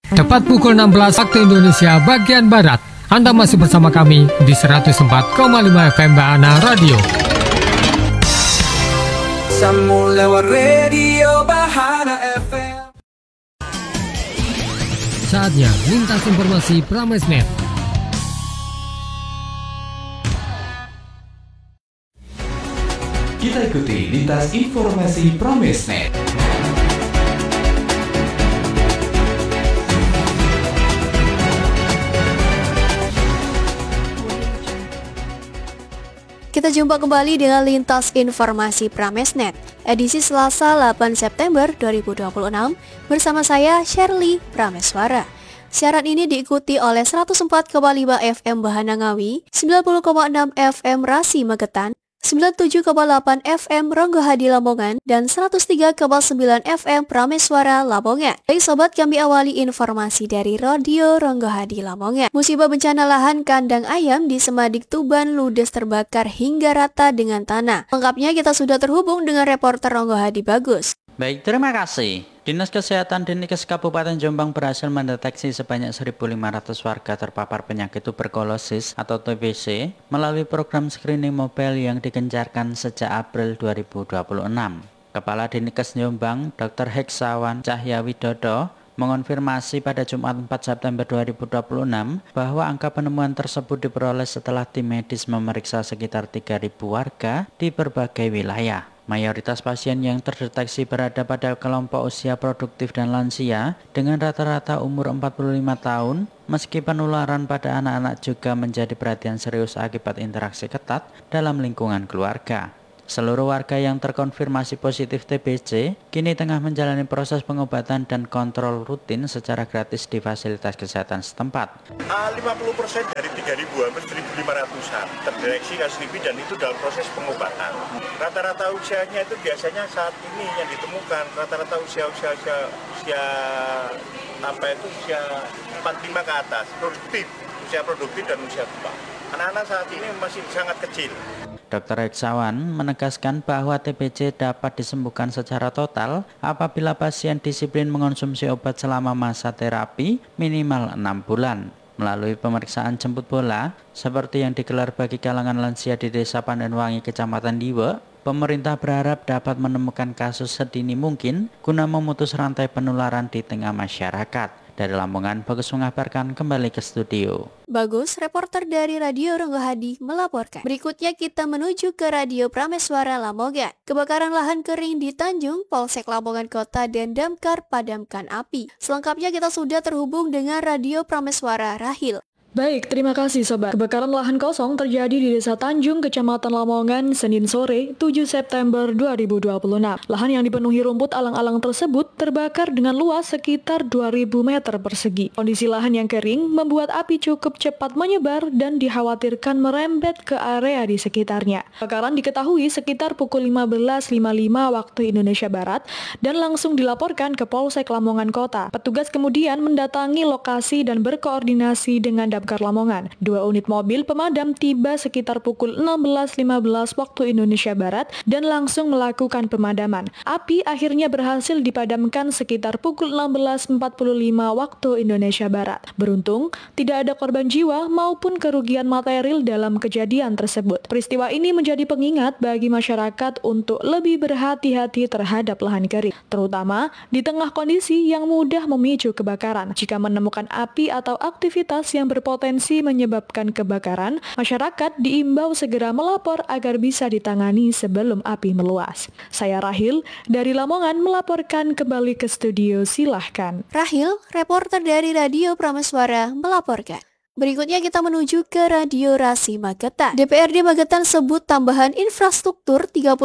Tepat pukul 16 waktu Indonesia bagian Barat. Anda masih bersama kami di 104,5 FM Bahana Radio. Sambung lewat radio Bahana FM. Saatnya lintas informasi Pramesnet. Kita ikuti lintas informasi Pramesnet. Kita jumpa kembali dengan lintas informasi Pramesnet, edisi Selasa 8 September 2026 bersama saya Shirley Prameswara. Siaran ini diikuti oleh 104,5 FM Bahana Ngawi, 90,6 FM Rasi Magetan, 97,8 FM Ronggohadi Lamongan, dan 103,9 FM Prameswara Lamongan. Baik sobat, kami awali informasi dari Radio Ronggohadi Lamongan. Musibah bencana lahan kandang ayam di Semadik Tuban ludes terbakar hingga rata dengan tanah. Lengkapnya kita sudah terhubung dengan reporter Ronggohadi Bagus. Baik, terima kasih. Dinas Kesehatan Dinkes Kabupaten Jombang berhasil mendeteksi sebanyak 1.500 warga terpapar penyakit tuberkulosis atau TBC melalui program screening mobile yang digencarkan sejak April 2026. Kepala Dinkes Jombang, Dr. Heksawan Cahya Widodo, mengonfirmasi pada Jumat 4 September 2026 bahwa angka penemuan tersebut diperoleh setelah tim medis memeriksa sekitar 3.000 warga di berbagai wilayah. Mayoritas pasien yang terdeteksi berada pada kelompok usia produktif dan lansia dengan rata-rata umur 45 tahun, meski penularan pada anak-anak juga menjadi perhatian serius akibat interaksi ketat dalam lingkungan keluarga. Seluruh warga yang terkonfirmasi positif TBC kini tengah menjalani proses pengobatan dan kontrol rutin secara gratis di fasilitas kesehatan setempat. 50% dari 3.000 hampir 1.500-an terdeteksi kasus TB dan itu dalam proses pengobatan. Rata-rata usianya itu biasanya saat ini yang ditemukan rata-rata usia 45 ke atas, usia produktif dan usia tua. Anak-anak saat ini masih sangat kecil. Dr. Heksawan menegaskan bahwa TBC dapat disembuhkan secara total apabila pasien disiplin mengonsumsi obat selama masa terapi minimal 6 bulan. Melalui pemeriksaan jemput bola, seperti yang digelar bagi kalangan lansia di Desa Pandanwangi, Kecamatan Diwe, pemerintah berharap dapat menemukan kasus sedini mungkin guna memutus rantai penularan di tengah masyarakat. Dari Lamongan, Bagus mengabarkan, kembali ke studio. Bagus, reporter dari Radio Ronggohadi melaporkan. Berikutnya kita menuju ke Radio Prameswara Lamongan. Kebakaran lahan kering di Tanjung, Polsek Lamongan Kota dan Damkar padamkan api. Selengkapnya kita sudah terhubung dengan Radio Prameswara Rahil. Baik, terima kasih Sobat. Kebakaran lahan kosong terjadi di Desa Tanjung, Kecamatan Lamongan, Senin sore, 7 September 2026. Lahan yang dipenuhi rumput alang-alang tersebut terbakar dengan luas sekitar 2.000 meter persegi. Kondisi lahan yang kering membuat api cukup cepat menyebar dan dikhawatirkan merembet ke area di sekitarnya. Kebakaran diketahui sekitar pukul 15.55 waktu Indonesia Barat dan langsung dilaporkan ke Polsek Lamongan Kota. Petugas kemudian mendatangi lokasi dan berkoordinasi dengan Damkar Lamongan. 2 unit mobil pemadam tiba sekitar pukul 16.15 waktu Indonesia Barat dan langsung melakukan pemadaman. Api akhirnya berhasil dipadamkan sekitar pukul 16.45 waktu Indonesia Barat. Beruntung, tidak ada korban jiwa maupun kerugian material dalam kejadian tersebut. Peristiwa ini menjadi pengingat bagi masyarakat untuk lebih berhati-hati terhadap lahan kering, terutama di tengah kondisi yang mudah memicu kebakaran. Jika menemukan api atau aktivitas yang berpotensi menyebabkan kebakaran, masyarakat diimbau segera melapor agar bisa ditangani sebelum api meluas. Saya Rahil dari Lamongan melaporkan kembali ke studio, silahkan. Rahil, reporter dari Radio Prameswara melaporkan. Berikutnya kita menuju ke Radio Rasi Magetan. DPRD Magetan sebut tambahan infrastruktur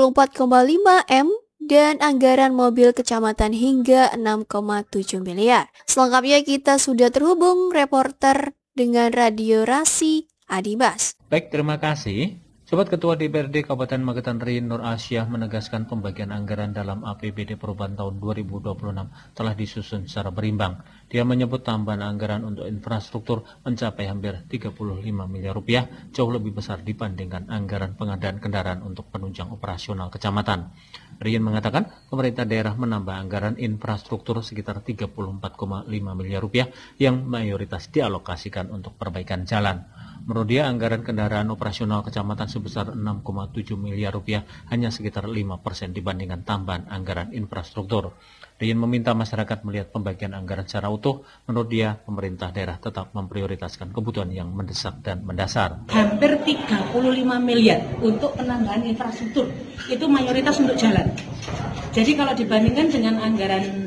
34,5 M dan anggaran mobil kecamatan hingga 6,7 miliar. Selengkapnya kita sudah terhubung reporter dengan Radio Rasi Adibas. Baik, terima kasih. Sobat Ketua DPRD Kabupaten Magetan Riin Nur Asyah menegaskan pembagian anggaran dalam APBD perubahan tahun 2026 telah disusun secara berimbang. Dia menyebut tambahan anggaran untuk infrastruktur mencapai hampir 35 miliar rupiah, jauh lebih besar dibandingkan anggaran pengadaan kendaraan untuk penunjang operasional kecamatan. Riin mengatakan pemerintah daerah menambah anggaran infrastruktur sekitar 34,5 miliar rupiah yang mayoritas dialokasikan untuk perbaikan jalan. Menurut dia, anggaran kendaraan operasional kecamatan sebesar 6,7 miliar rupiah hanya sekitar 5% dibandingkan tambahan anggaran infrastruktur. Riin meminta masyarakat melihat pembagian anggaran secara utuh. Menurut dia, pemerintah daerah tetap memprioritaskan kebutuhan yang mendesak dan mendasar. Hampir 35 miliar untuk penambahan infrastruktur, itu mayoritas untuk jalan. Jadi kalau dibandingkan dengan anggaran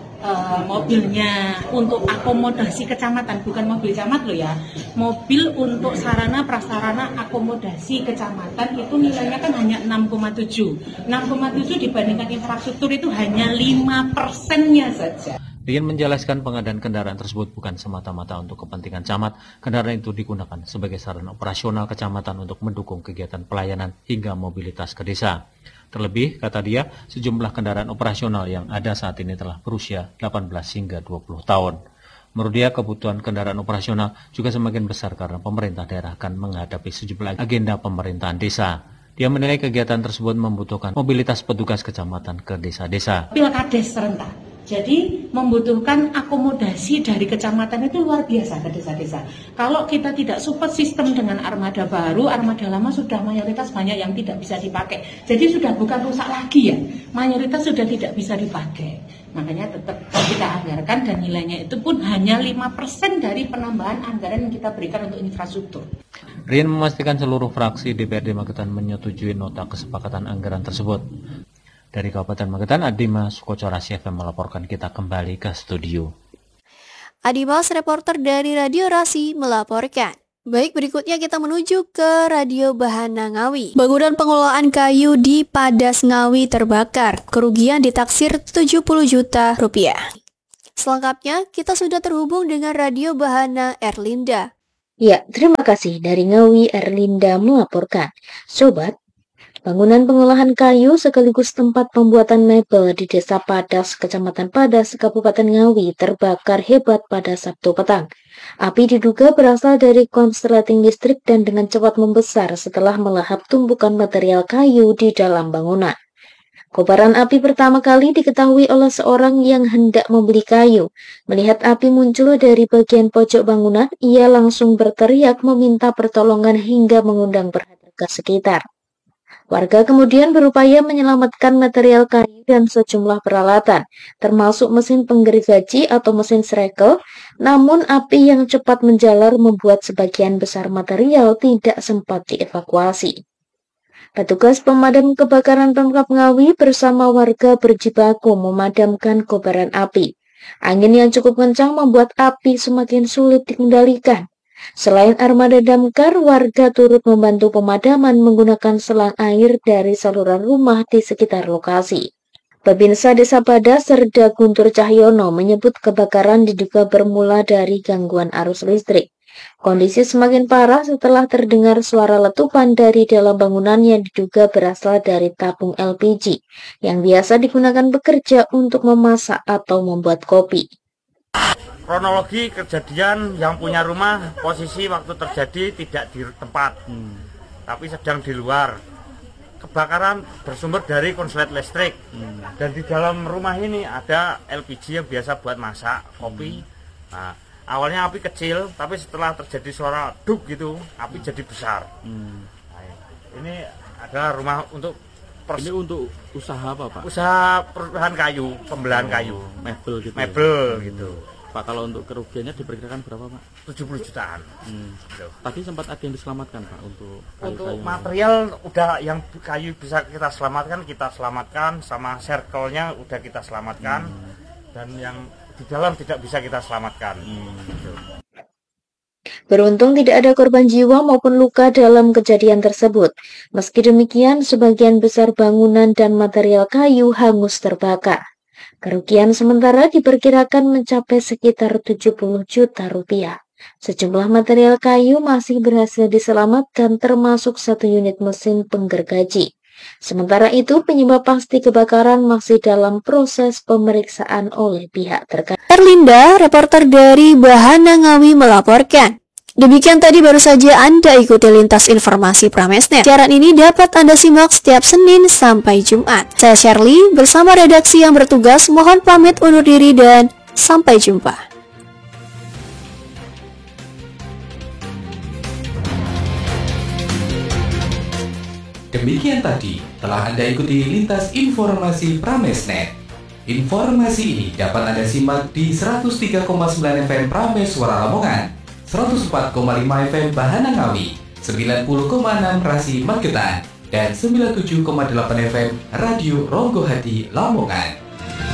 mobilnya untuk akomodasi kecamatan, bukan mobil camat loh ya, mobil untuk sarana prasarana akomodasi kecamatan itu nilainya kan hanya 6,7 dibandingkan infrastruktur itu hanya 5%-nya saja. Riin menjelaskan pengadaan kendaraan tersebut bukan semata-mata untuk kepentingan camat. Kendaraan itu digunakan sebagai sarana operasional kecamatan untuk mendukung kegiatan pelayanan hingga mobilitas ke desa. Terlebih, kata dia, sejumlah kendaraan operasional yang ada saat ini telah berusia 18 hingga 20 tahun. Menurut dia, kebutuhan kendaraan operasional juga semakin besar karena pemerintah daerah akan menghadapi sejumlah agenda pemerintahan desa. Dia menilai kegiatan tersebut membutuhkan mobilitas petugas kecamatan ke desa-desa. Pilkades serentak. Jadi membutuhkan akomodasi dari kecamatan itu luar biasa ke desa-desa. Kalau kita tidak support sistem dengan armada baru, armada lama sudah mayoritas banyak yang tidak bisa dipakai. Jadi sudah bukan rusak lagi ya, mayoritas sudah tidak bisa dipakai. Makanya tetap kita anggarkan dan nilainya itu pun hanya 5% dari penambahan anggaran yang kita berikan untuk infrastruktur. Riin memastikan seluruh fraksi DPRD Magetan menyetujui nota kesepakatan anggaran tersebut. Dari Kabupaten Magetan, Adimas Sukocorasi FM melaporkan. Kita kembali ke studio. Adimas, reporter dari Radio Rasi, melaporkan. Baik, berikutnya kita menuju ke Radio Bahana Ngawi. Bangunan pengelolaan kayu di Padas Ngawi terbakar. Kerugian ditaksir 70 juta rupiah. Selengkapnya, kita sudah terhubung dengan Radio Bahana Erlinda. Ya, terima kasih. Dari Ngawi, Erlinda melaporkan. Sobat, bangunan pengolahan kayu sekaligus tempat pembuatan mebel di Desa Padas, Kecamatan Padas, Kabupaten Ngawi terbakar hebat pada Sabtu petang. Api diduga berasal dari konsleting listrik dan dengan cepat membesar setelah melahap tumpukan material kayu di dalam bangunan. Kobaran api pertama kali diketahui oleh seorang yang hendak membeli kayu. Melihat api muncul dari bagian pojok bangunan, ia langsung berteriak meminta pertolongan hingga mengundang perhatian ke sekitar. Warga kemudian berupaya menyelamatkan material kayu dan sejumlah peralatan, termasuk mesin penggergaji atau mesin srekel, namun api yang cepat menjalar membuat sebagian besar material tidak sempat dievakuasi. Petugas pemadam kebakaran Pemkab Ngawi bersama warga berjibaku memadamkan kobaran api. Angin yang cukup kencang membuat api semakin sulit dikendalikan. Selain armada damkar, warga turut membantu pemadaman menggunakan selang air dari saluran rumah di sekitar lokasi. Babinsa Desa Padas Serda Guntur Cahyono menyebut kebakaran diduga bermula dari gangguan arus listrik. Kondisi semakin parah setelah terdengar suara letupan dari dalam bangunan yang diduga berasal dari tabung LPG yang biasa digunakan bekerja untuk memasak atau membuat kopi. Kronologi kejadian, yang punya rumah posisi waktu terjadi tidak di tempat, tapi sedang di luar. Kebakaran bersumber dari konslet listrik, dan di dalam rumah ini ada LPG yang biasa buat masak kopi. Nah, awalnya api kecil, tapi setelah terjadi suara duk gitu, api jadi besar. Nah, ini adalah rumah untuk ini untuk usaha apa, Pak? Usaha perusahaan kayu, pembelahan kayu, mebel gitu. Mebel gitu. Pak, kalau untuk kerugiannya diperkirakan berapa, Pak? 70 jutaan. Tadi sempat ada yang diselamatkan, Pak, untuk kayu-kayu. Untuk material udah yang kayu bisa kita selamatkan, sama circle-nya udah kita selamatkan, dan yang di dalam tidak bisa kita selamatkan. Beruntung tidak ada korban jiwa maupun luka dalam kejadian tersebut. Meski demikian, sebagian besar bangunan dan material kayu hangus terbakar. Kerugian sementara diperkirakan mencapai sekitar 70 juta rupiah. Sejumlah material kayu masih berhasil diselamatkan termasuk 1 unit mesin penggergaji. Sementara itu, penyebab pasti kebakaran masih dalam proses pemeriksaan oleh pihak terkait. Erlinda, reporter dari Bahana Ngawi melaporkan. Demikian tadi baru saja Anda ikuti lintas informasi Pramesnet. Siaran ini dapat Anda simak setiap Senin sampai Jumat. Saya Shirley bersama redaksi yang bertugas mohon pamit undur diri dan sampai jumpa. Demikian tadi telah Anda ikuti lintas informasi Pramesnet. Informasi ini dapat Anda simak di 103,9 FM Prames Suara Lamongan, 104,5 FM Bahana Ngawi, 90,6 Rasi Magetan, dan 97,8 FM Radio Ronggo Hati Lamongan.